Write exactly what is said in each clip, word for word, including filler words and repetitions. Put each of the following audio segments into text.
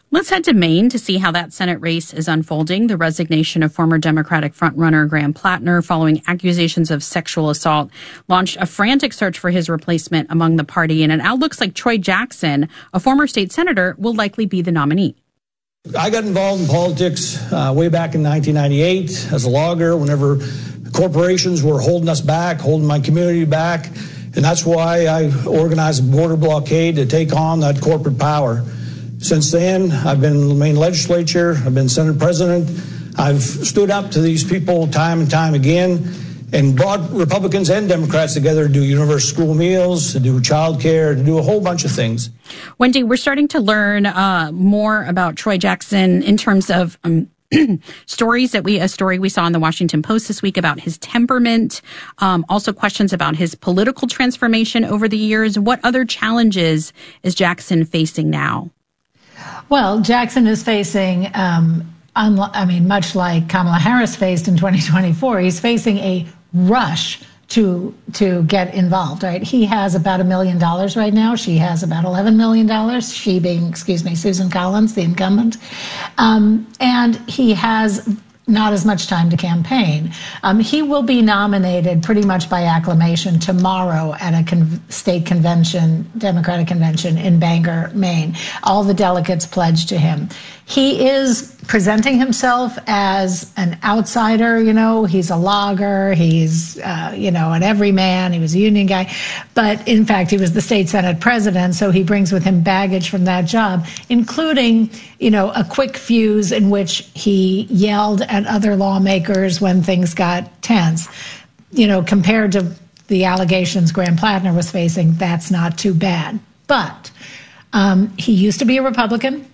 Let's head to Maine to see how that Senate race is unfolding. The resignation of former Democratic frontrunner Graham Plattner following accusations of sexual assault launched a frantic search for his replacement among the party, and it now looks like Troy Jackson, a former state senator, will likely be the nominee. I got involved in politics uh, way back in nineteen ninety-eight as a logger whenever corporations were holding us back, holding my community back, and that's why I organized a border blockade to take on that corporate power. Since then, I've been in the Maine legislature, I've been Senate president, I've stood up to these people time and time again and brought Republicans and Democrats together to do universal school meals, to do child care, to do a whole bunch of things. Wendy, we're starting to learn uh, more about Troy Jackson in terms of um, stories that we, a story we saw in the Washington Post this week about his temperament, um, also questions about his political transformation over the years. What other challenges is Jackson facing now? Well, Jackson is facing, um, unlo- I mean, much like Kamala Harris faced in twenty twenty-four, he's facing a rush to to get involved, right? He has about a million dollars right now. She has about eleven million dollars, she being, excuse me, Susan Collins, the incumbent. Um, and he has not as much time to campaign. Um, he will be nominated pretty much by acclamation tomorrow at a con- state convention, Democratic convention in Bangor, Maine. All the delegates pledged to him. He is presenting himself as an outsider, you know, he's a logger, he's, uh, you know, an everyman, he was a union guy. But in fact, he was the state Senate president, so he brings with him baggage from that job, including, you know, a quick fuse in which he yelled at other lawmakers when things got tense. You know, compared to the allegations Graham Plattner was facing, that's not too bad. But um, he used to be a Republican.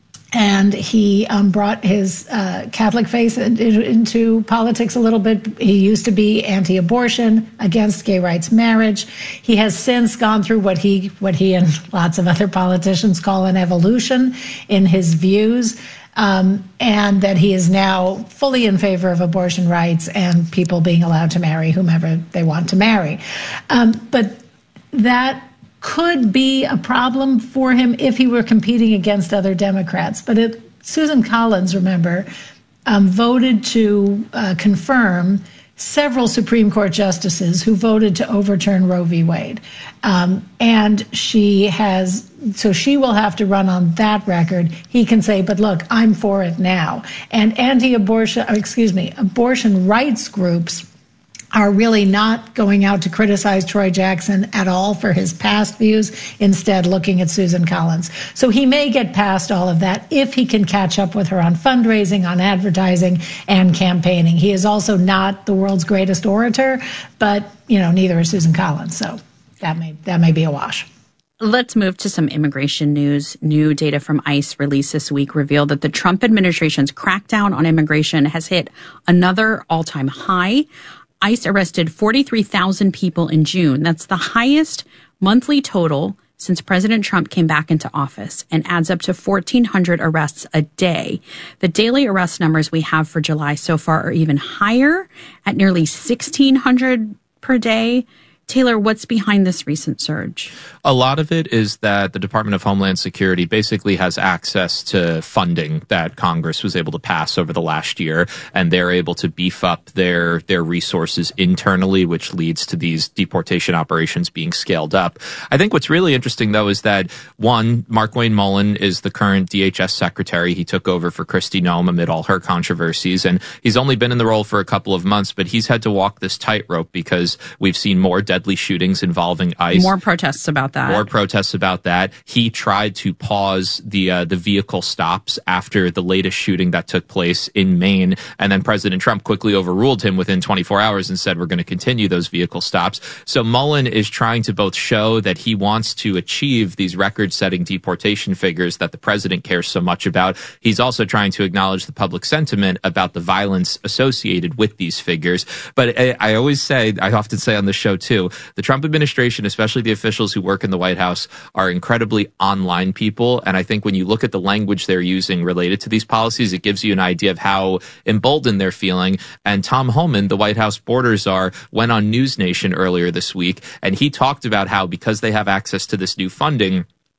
And he um, brought his uh, Catholic faith into, into politics a little bit. He used to be anti-abortion, against gay rights marriage. He has since gone through what he what he and lots of other politicians call an evolution in his views, um, and that he is now fully in favor of abortion rights and people being allowed to marry whomever they want to marry. Um, but that could be a problem for him if he were competing against other Democrats. But it, Susan Collins, remember, um, voted to uh, confirm several Supreme Court justices who voted to overturn Roe v. Wade. Um, and she has, so she will have to run on that record. He can say, but look, I'm for it now. And anti-abortion, or excuse me, abortion rights groups are really not going out to criticize Troy Jackson at all for his past views, instead looking at Susan Collins. So he may get past all of that if he can catch up with her on fundraising, on advertising, and campaigning. He is also not the world's greatest orator, but, you know, neither is Susan Collins. So that may that may be a wash. Let's move to some immigration news. New data from ICE released this week revealed that the Trump administration's crackdown on immigration has hit another all-time high. ICE arrested forty-three thousand people in June. That's the highest monthly total since President Trump came back into office, and adds up to fourteen hundred arrests a day. The daily arrest numbers we have for July so far are even higher at nearly sixteen hundred per day. Taylor, what's behind this recent surge? A lot of it is that the Department of Homeland Security basically has access to funding that Congress was able to pass over the last year, and they're able to beef up their their resources internally, which leads to these deportation operations being scaled up. I think what's really interesting, though, is that, one, Markwayne Mullin is the current D H S secretary. He took over for Kristi Noem amid all her controversies, and he's only been in the role for a couple of months, but he's had to walk this tightrope because we've seen more deadly shootings involving ICE. More protests about that. More protests about that. He tried to pause the uh, the vehicle stops after the latest shooting that took place in Maine, and then President Trump quickly overruled him within twenty-four hours and said, we're going to continue those vehicle stops. So Mullin is trying to both show that he wants to achieve these record-setting deportation figures that the president cares so much about. He's also trying to acknowledge the public sentiment about the violence associated with these figures. But I, I always say, I often say on the show too, the Trump administration, especially the officials who work in the White House, are incredibly online people. And I think when you look at the language they're using related to these policies, it gives you an idea of how emboldened they're feeling. And Tom Homan, the White House border czar, went on News Nation earlier this week, and he talked about how because they have access to this new funding,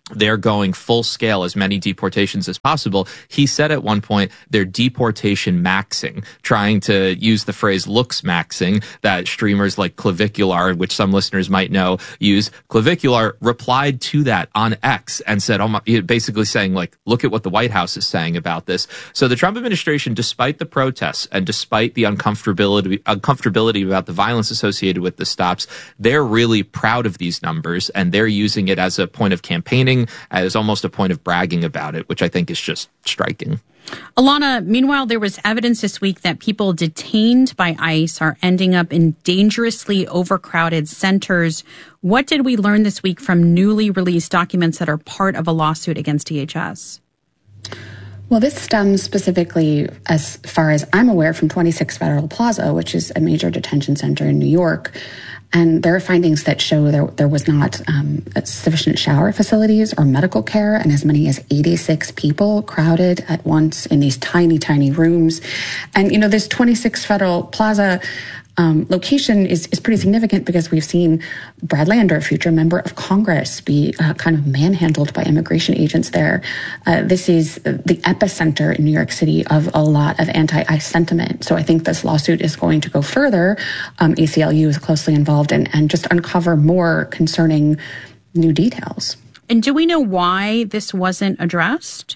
they're going full scale, as many deportations as possible. He said at one point they're deportation maxing, trying to use the phrase looks maxing that streamers like Clavicular, which some listeners might know, use. Clavicular replied to that on X and said, oh my, basically saying, like, look at what the White House is saying about this. So the Trump administration, despite the protests and despite the uncomfortability, uncomfortability about the violence associated with the stops, they're really proud of these numbers, and they're using it as a point of campaigning, as almost a point of bragging about it, which I think is just striking. Alana, meanwhile, there was evidence this week that people detained by ICE are ending up in dangerously overcrowded centers. What did we learn this week from newly released documents that are part of a lawsuit against D H S? Well, this stems specifically, as far as I'm aware, from twenty-six Federal Plaza, which is a major detention center in New York. And there are findings that show there, there was not um, sufficient shower facilities or medical care, and as many as eighty-six people crowded at once in these tiny, tiny rooms. And, you know, this twenty-six Federal Plaza um, location is, is pretty significant because we've seen Brad Lander, a future member of Congress, be uh, kind of manhandled by immigration agents there. Uh, this is the epicenter in New York City of a lot of anti-ICE sentiment. So I think this lawsuit is going to go further. Um, A C L U is closely involved and, and just uncover more concerning new details. And do we know why this wasn't addressed?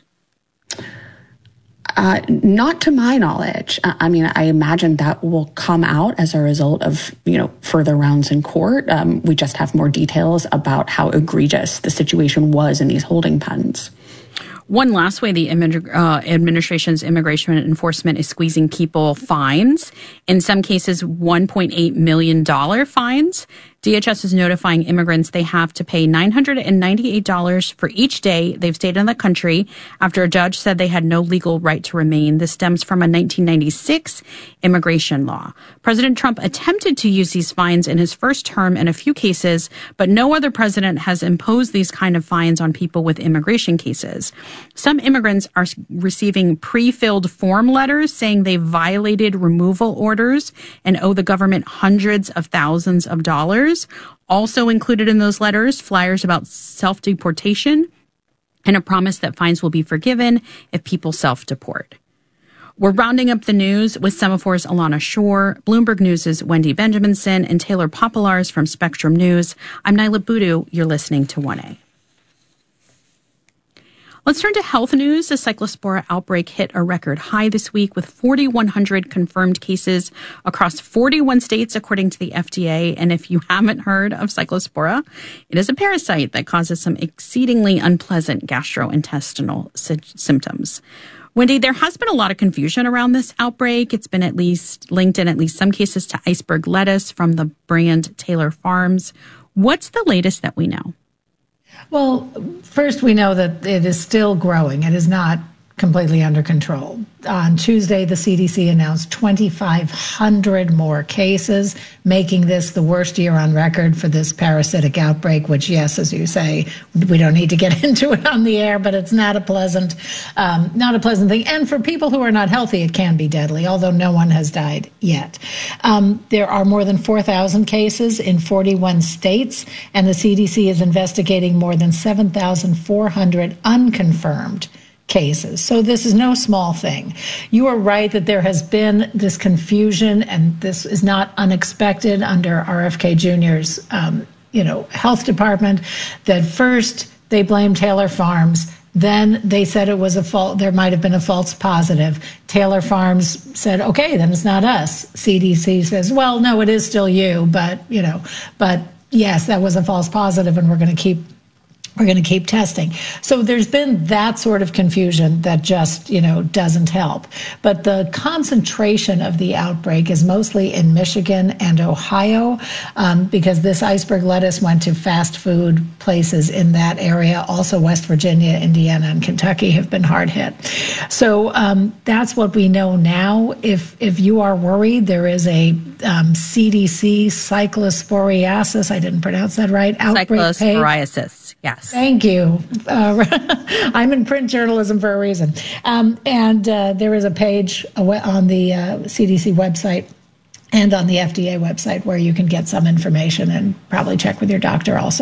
Uh, not to my knowledge. I mean, I imagine that will come out as a result of, you know, further rounds in court. Um, we just have more details about how egregious the situation was in these holding pens. One last way the uh, administration's immigration enforcement is squeezing people: fines. In some cases, one point eight million dollars fines. D H S is notifying immigrants they have to pay nine hundred ninety-eight dollars for each day they've stayed in the country after a judge said they had no legal right to remain. This stems from a nineteen ninety-six immigration law. President Trump attempted to use these fines in his first term in a few cases, but no other president has imposed these kind of fines on people with immigration cases. Some immigrants are receiving pre-filled form letters saying they violated removal orders and owe the government hundreds of thousands of dollars. Also included in those letters, flyers about self-deportation and a promise that fines will be forgiven if people self-deport. We're rounding up the news with Semaphor's Alana Shore, Bloomberg News' Wendy Benjaminson, and Taylor Popolars from Spectrum News. I'm Nyla Boodoo. You're listening to one A. Let's turn to health news. The cyclospora outbreak hit a record high this week with four thousand one hundred confirmed cases across forty-one states, according to the F D A. And if you haven't heard of cyclospora, it is a parasite that causes some exceedingly unpleasant gastrointestinal sy- symptoms. Wendy, there has been a lot of confusion around this outbreak. It's been at least linked in at least some cases to iceberg lettuce from the brand Taylor Farms. What's the latest that we know? Well, first, we know that it is still growing. It is not completely under control. On Tuesday, the C D C announced twenty-five hundred more cases, making this the worst year on record for this parasitic outbreak, which, yes, as you say, we don't need to get into it on the air, but it's not a pleasant, um, not a pleasant thing. And for people who are not healthy, it can be deadly, although no one has died yet. Um, there are more than four thousand cases in forty-one states, and the C D C is investigating more than seven thousand four hundred unconfirmed cases. So this is no small thing. You are right that there has been this confusion, and this is not unexpected under R F K Junior's, um, you know, health department, that first they blamed Taylor Farms. Then they said it was a fault. There might have been a false positive. Taylor Farms said, okay, then it's not us. C D C says, well, no, it is still you, but, you know, but yes, that was a false positive, and we're going to keep We're going to keep testing. So there's been that sort of confusion that just, you know, doesn't help. But the concentration of the outbreak is mostly in Michigan and Ohio, um, because this iceberg lettuce went to fast food places in that area. Also, West Virginia, Indiana, and Kentucky have been hard hit. So um, that's what we know now. If if you are worried, there is a um, C D C cyclosporiasis, I didn't pronounce that right, outbreak page. Cyclosporiasis, yes. Thank you. Uh, I'm in print journalism for a reason. Um, and uh, there is a page on the uh, C D C website and on the F D A website where you can get some information and probably check with your doctor also.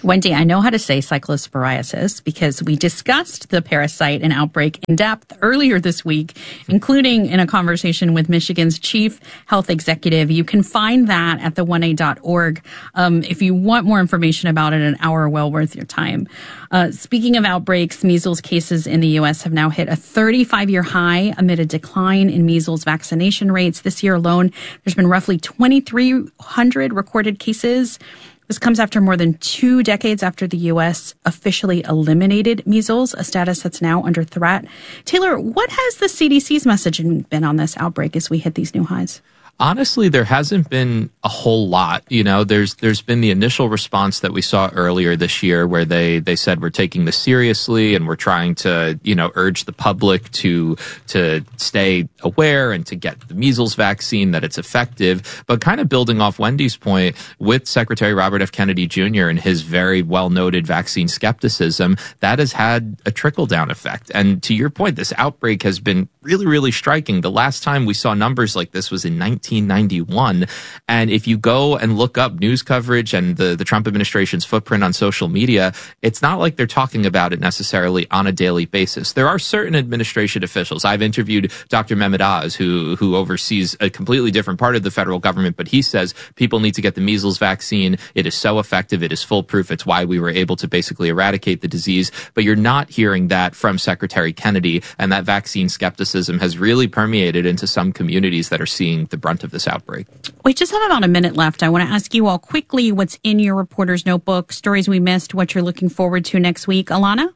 Wendy, I know how to say cyclosporiasis because we discussed the parasite and outbreak in depth earlier this week, including in a conversation with Michigan's chief health executive. You can find that at the one a dot org. Um, if you want more information about it, an hour well worth your time. Uh, speaking of outbreaks, measles cases in the U S have now hit a thirty-five-year high amid a decline in measles vaccination rates. This year alone, there's been roughly twenty-three hundred recorded cases. This comes after more than two decades after the U S officially eliminated measles, a status that's now under threat. Taylor, what has the C D C's messaging been on this outbreak as we hit these new highs? Honestly, there hasn't been a whole lot. You know, there's there's been the initial response that we saw earlier this year where they they said we're taking this seriously and we're trying to, you know, urge the public to to stay aware and to get the measles vaccine, that it's effective. But kind of building off Wendy's point with Secretary Robert F. Kennedy Junior and his very well-noted vaccine skepticism, that has had a trickle-down effect. And to your point, this outbreak has been really, really striking. The last time we saw numbers like this was in nineteen ninety-one. And if you go and look up news coverage and the, the Trump administration's footprint on social media, it's not like they're talking about it necessarily on a daily basis. There are certain administration officials. I've interviewed Doctor Mehmet Oz, who, who oversees a completely different part of the federal government, but he says people need to get the measles vaccine. It is so effective. It is foolproof. It's why we were able to basically eradicate the disease. But you're not hearing that from Secretary Kennedy, and that vaccine skepticism has really permeated into some communities that are seeing the brunt of this outbreak. We just have about a minute left. I want to ask you all quickly what's in your reporter's notebook, stories we missed, what you're looking forward to next week. Alana?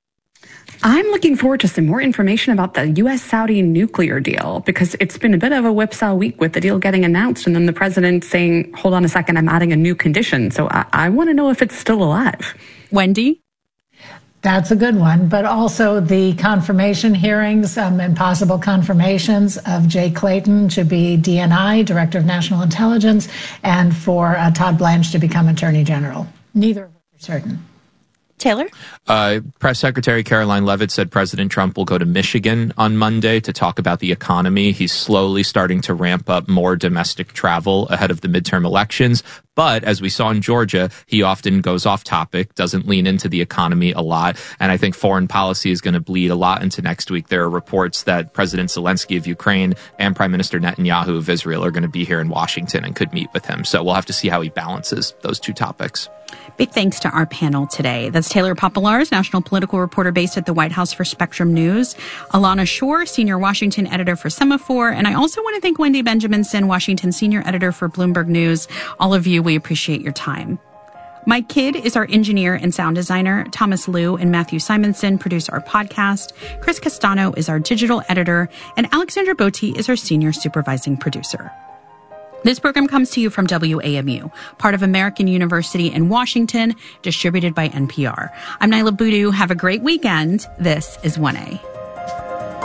I'm looking forward to some more information about the U S Saudi nuclear deal, because it's been a bit of a whipsaw week with the deal getting announced and then the president saying, hold on a second, I'm adding a new condition. So I, I want to know if it's still alive. Wendy? That's a good one. But also the confirmation hearings um, and possible confirmations of Jay Clayton to be D N I, Director of National Intelligence, and for uh, Todd Blanche to become Attorney General. Neither of which are certain. Taylor? Uh, Press Secretary Caroline Leavitt said President Trump will go to Michigan on Monday to talk about the economy. He's slowly starting to ramp up more domestic travel ahead of the midterm elections. But as we saw in Georgia, he often goes off topic, doesn't lean into the economy a lot. And I think foreign policy is going to bleed a lot into next week. There are reports that President Zelensky of Ukraine and Prime Minister Netanyahu of Israel are going to be here in Washington and could meet with him. So we'll have to see how he balances those two topics. Big thanks to our panel today. That's Taylor Popolars, national political reporter based at the White House for Spectrum News, Alana Shore, senior Washington editor for Semaphore, and I also want to thank Wendy Benjaminson, Washington senior editor for Bloomberg News. All of you, we appreciate your time. Mike Kidd is our engineer and sound designer. Thomas Liu and Matthew Simonson produce our podcast. Chris Castano is our digital editor, and Alexandra Botti is our senior supervising producer. This program comes to you from W A M U, part of American University in Washington, distributed by N P R. I'm Nyla Boodoo. Have a great weekend. This is one A.